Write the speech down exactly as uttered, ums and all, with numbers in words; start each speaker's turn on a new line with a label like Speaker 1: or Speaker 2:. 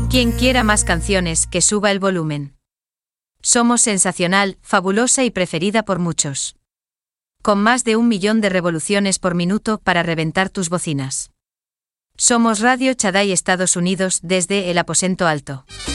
Speaker 1: Quien quiera más canciones, que suba el volumen. Somos sensacional, fabulosa y preferida por muchos. Con más de un millón de revoluciones por minuto para reventar tus bocinas. Somos Radio Shaddai Estados Unidos desde el aposento alto.